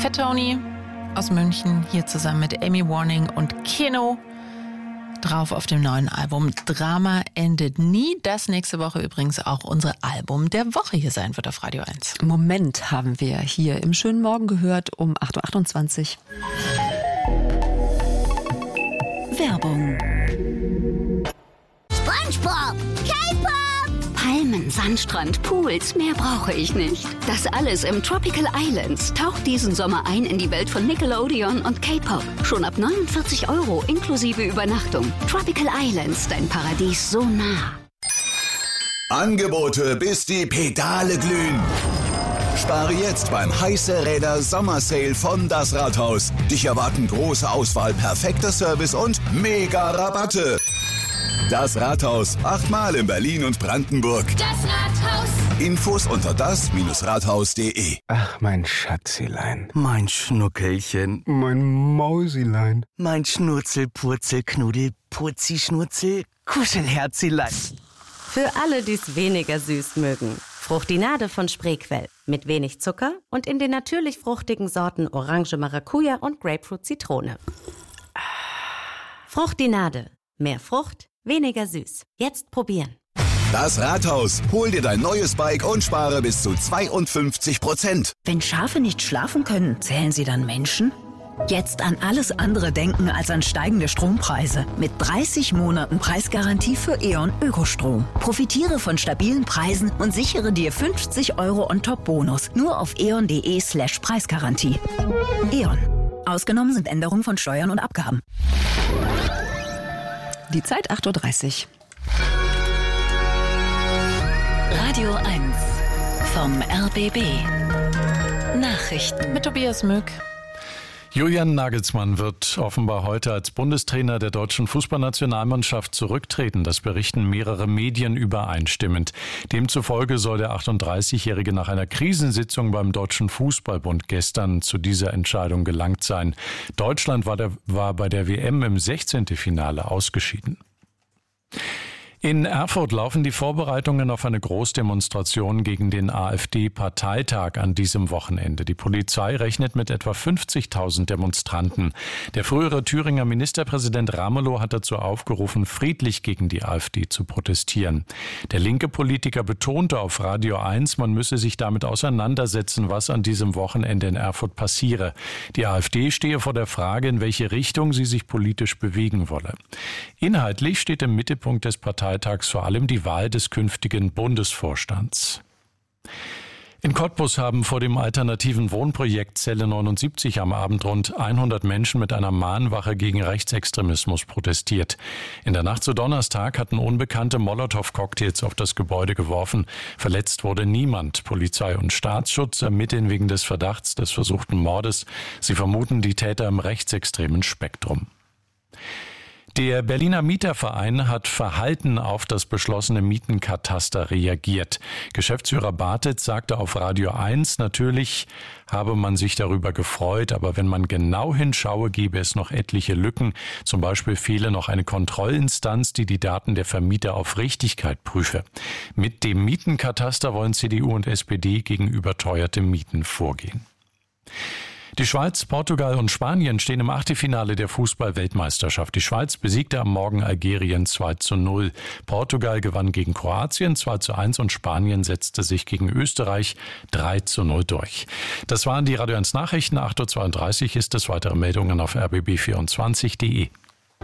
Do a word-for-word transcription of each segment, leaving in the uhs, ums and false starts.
Fat Tony aus München, hier zusammen mit Amy Warning und Keno. Drauf auf dem neuen Album Drama endet nie. Das nächste Woche übrigens auch unser Album der Woche hier sein wird auf Radio eins. Moment haben wir hier im schönen Morgen gehört um acht Uhr achtundzwanzig. Werbung. SpongeBob, K-Pop, Palmen, Sandstrand, Pools, mehr brauche ich nicht. Das alles im Tropical Islands. Taucht diesen Sommer ein in die Welt von Nickelodeon und K-Pop. Schon ab neunundvierzig Euro inklusive Übernachtung. Tropical Islands, dein Paradies so nah. Angebote, bis die Pedale glühen. Spare jetzt beim Heiße Räder Sommersale von Das Rathaus. Dich erwarten große Auswahl, perfekter Service und mega Rabatte. Das Rathaus, achtmal in Berlin und Brandenburg. das Rathaus. Infos unter das Rathaus punkt de. Ach, mein Schatzilein. Mein Schnuckelchen. Mein Mausilein. Mein Schnurzel, Purzel, Knuddel, Purzi, Schnurzel, Kuschelherzilein. Für alle, die es weniger süß mögen. Fruchtinade von Spreequell. Mit wenig Zucker und in den natürlich fruchtigen Sorten Orange, Maracuja und Grapefruit, Zitrone. Fruchtinade. Mehr Frucht, weniger süß. Jetzt probieren. Das Rathaus. Hol dir dein neues Bike und spare bis zu zweiundfünfzig Prozent. Wenn Schafe nicht schlafen können, zählen sie dann Menschen? Jetzt an alles andere denken als an steigende Strompreise. Mit dreißig Monaten Preisgarantie für E.ON Ökostrom. Profitiere von stabilen Preisen und sichere dir fünfzig Euro On-Top-Bonus. Nur auf eon.de slash Preisgarantie. E.ON. Ausgenommen sind Änderungen von Steuern und Abgaben. Die Zeit acht Uhr dreißig. Radio eins vom R B B. Nachrichten Mit Tobias Mück. Julian Nagelsmann wird offenbar heute als Bundestrainer der deutschen Fußballnationalmannschaft zurücktreten. Das berichten mehrere Medien übereinstimmend. Demzufolge soll der achtunddreißigjährige nach einer Krisensitzung beim Deutschen Fußballbund gestern zu dieser Entscheidung gelangt sein. Deutschland war, der, war bei der W M im sechzehnten Finale ausgeschieden. In Erfurt laufen die Vorbereitungen auf eine Großdemonstration gegen den AfD-Parteitag an diesem Wochenende. Die Polizei rechnet mit etwa fünfzigtausend Demonstranten. Der frühere Thüringer Ministerpräsident Ramelow hat dazu aufgerufen, friedlich gegen die AfD zu protestieren. Der linke Politiker betonte auf Radio eins, man müsse sich damit auseinandersetzen, was an diesem Wochenende in Erfurt passiere. Die AfD stehe vor der Frage, in welche Richtung sie sich politisch bewegen wolle. Inhaltlich steht im Mittelpunkt des Parteitags vor allem die Wahl des künftigen Bundesvorstands. In Cottbus haben vor dem alternativen Wohnprojekt Zelle neunundsiebzig am Abend rund hundert Menschen mit einer Mahnwache gegen Rechtsextremismus protestiert. In der Nacht zu Donnerstag hatten Unbekannte Molotow-Cocktails auf das Gebäude geworfen. Verletzt wurde niemand. Polizei und Staatsschutz ermitteln wegen des Verdachts des versuchten Mordes. Sie vermuten die Täter im rechtsextremen Spektrum. Der Berliner Mieterverein hat verhalten auf das beschlossene Mietenkataster reagiert. Geschäftsführer Bartitz sagte auf Radio eins, natürlich habe man sich darüber gefreut, aber wenn man genau hinschaue, gäbe es noch etliche Lücken. Zum Beispiel fehle noch eine Kontrollinstanz, die die Daten der Vermieter auf Richtigkeit prüfe. Mit dem Mietenkataster wollen C D U und S P D gegen überteuerte Mieten vorgehen. Die Schweiz, Portugal und Spanien stehen im Achtelfinale der Fußball-Weltmeisterschaft. Die Schweiz besiegte am Morgen Algerien zwei zu null. Portugal gewann gegen Kroatien zwei zu eins und Spanien setzte sich gegen Österreich drei zu null durch. Das waren die Radio eins Nachrichten. acht Uhr zweiunddreißig ist es. Weitere Meldungen auf r b b vierundzwanzig punkt de.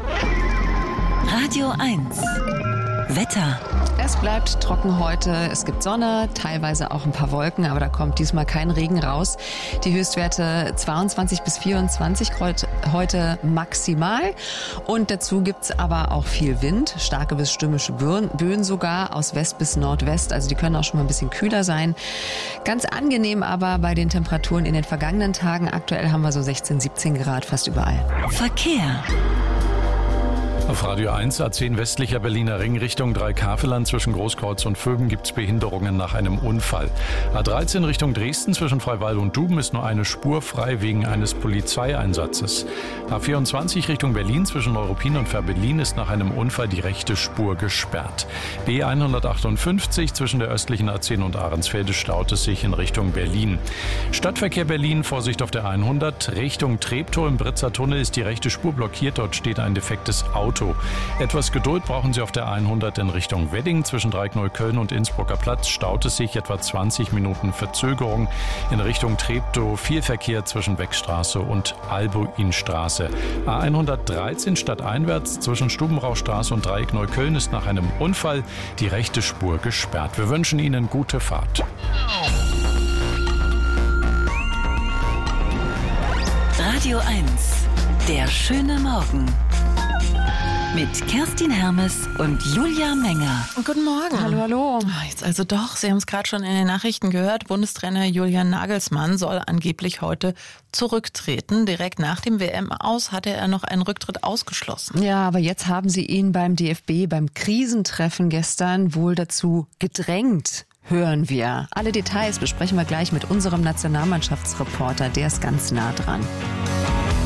Radio eins. Wetter. Es bleibt trocken heute. Es gibt Sonne, teilweise auch ein paar Wolken, aber da kommt diesmal kein Regen raus. Die Höchstwerte zweiundzwanzig bis vierundzwanzig heute maximal. Und dazu gibt's aber auch viel Wind, starke bis stürmische Böen sogar aus West bis Nordwest. Also die können auch schon mal ein bisschen kühler sein. Ganz angenehm aber bei den Temperaturen in den vergangenen Tagen. Aktuell haben wir so sechzehn, siebzehn Grad fast überall. Verkehr. Auf Radio eins, A zehn westlicher Berliner Ring Richtung Dreikafelland zwischen Großkreuz und Vögen gibt es Behinderungen nach einem Unfall. A dreizehn Richtung Dresden zwischen Freiwald und Duben ist nur eine Spur frei wegen eines Polizeieinsatzes. A vierundzwanzig Richtung Berlin zwischen Neuruppin und Fährberlin ist nach einem Unfall die rechte Spur gesperrt. B hundertachtundfünfzig zwischen der östlichen A zehn und Ahrensfelde staut es sich in Richtung Berlin. Stadtverkehr Berlin, Vorsicht auf der hundert. Richtung Treptow im Britzer Tunnel ist die rechte Spur blockiert, dort steht ein defektes Auto. Etwas Geduld brauchen Sie auf der hundert in Richtung Wedding. Zwischen Dreieckneukölln und Innsbrucker Platz staut es sich, etwa zwanzig Minuten Verzögerung. In Richtung Treptow viel Verkehr zwischen Beckstraße und Albuinstraße. A hundertdreizehn stadteinwärts zwischen Stubenrauchstraße und Dreieckneukölln ist nach einem Unfall die rechte Spur gesperrt. Wir wünschen Ihnen gute Fahrt. Radio eins, der schöne Morgen. Mit Kerstin Hermes und Julia Menger. Guten Morgen. Hallo, hallo. Jetzt also doch, Sie haben es gerade schon in den Nachrichten gehört, Bundestrainer Julian Nagelsmann soll angeblich heute zurücktreten. Direkt nach dem W M-Aus hatte er noch einen Rücktritt ausgeschlossen. Ja, aber jetzt haben sie ihn beim D F B, beim Krisentreffen gestern wohl dazu gedrängt. Hören wir. Alle Details besprechen wir gleich mit unserem Nationalmannschaftsreporter, der ist ganz nah dran.